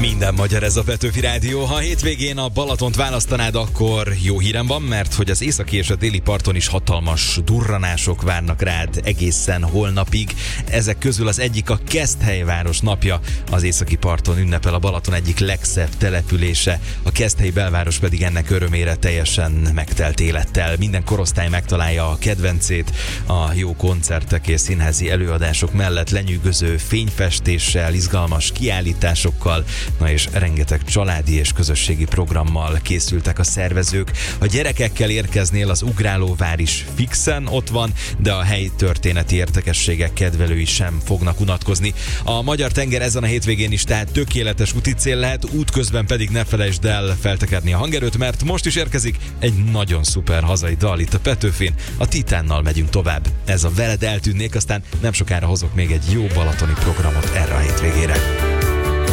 Minden magyar ez a Petőfi Rádió. Ha hétvégén a Balatont választanád, akkor jó hírem van, mert hogy az északi és a déli parton is hatalmas durranások várnak rád egészen holnapig. Ezek közül az egyik a Keszthelyváros napja. Az északi parton ünnepel a Balaton egyik legszebb települése. A Keszthelyi belváros pedig ennek örömére teljesen megtelt élettel. Minden korosztály megtalálja a kedvencét. A jó koncertek és színházi előadások mellett lenyűgöző fényfestéssel, izgalmas kiállításokkal, na és rengeteg családi és közösségi programmal készültek a szervezők. A gyerekekkel érkeznél, az ugrálóvár is fixen ott van, de a helyi történeti érdekességek kedvelői sem fognak unatkozni. A magyar tenger ezen a hétvégén is tehát tökéletes úticél lehet, útközben pedig ne felejtsd el feltekerni a hangerőt, mert most is érkezik egy nagyon szuper hazai dal itt a Petőfin. A Titánnal megyünk tovább. Ez a Veled eltűnnék, aztán nem sokára hozok még egy jó balatoni programot erre a hétvégére.